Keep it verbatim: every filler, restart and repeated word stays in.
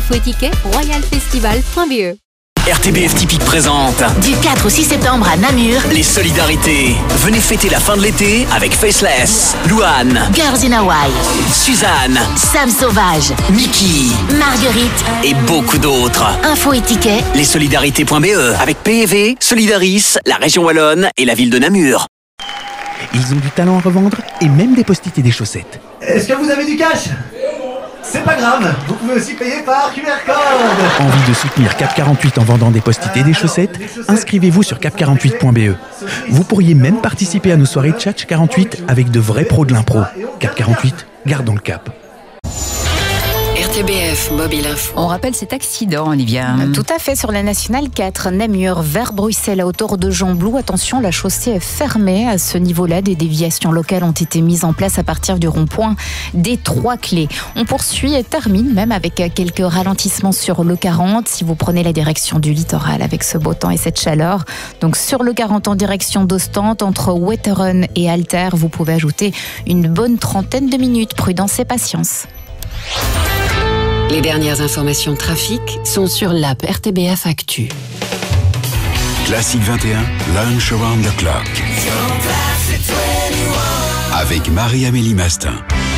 Info et tickets, royal festival point b e. R T B F Typique présente du quatre au six septembre à Namur les solidarités. Venez fêter la fin de l'été avec Faceless, Louane, Girls in Hawaii, Suzanne, Sam Sauvage, Mickey, Marguerite et beaucoup d'autres. Info et tickets, lessolidarités point b e avec P E V, Solidaris, la région Wallonne et la ville de Namur. Ils ont du talent à revendre et même des post-it et des chaussettes. Est-ce que vous avez du cash ? C'est pas grave, vous pouvez aussi payer par Q R code. Envie de soutenir Cap quarante-huit en vendant des post-it et des chaussettes ? Inscrivez-vous sur cap quarante-huit point b e. Vous pourriez même participer à nos soirées Tchatch quarante-huit avec de vrais pros de l'impro. Cap quarante-huit, gardons le cap. R T B F Mobile Info. On rappelle cet accident, Olivia. Tout à fait, sur la nationale quatre, Namur vers Bruxelles à hauteur de Jean-Blou. Attention, la chaussée est fermée. À ce niveau-là, des déviations locales ont été mises en place à partir du rond-point des Trois Clés. On poursuit et termine même avec quelques ralentissements sur le quarante. Si vous prenez la direction du littoral avec ce beau temps et cette chaleur. Donc sur le quarante en direction d'Ostende, entre Wetteren et Alter, vous pouvez ajouter une bonne trentaine de minutes. Prudence et patience. Les dernières informations trafic sont sur l'app R T B F Actu. Classique vingt et un, Lunch Around the Clock. Avec Marie-Amélie Mastin.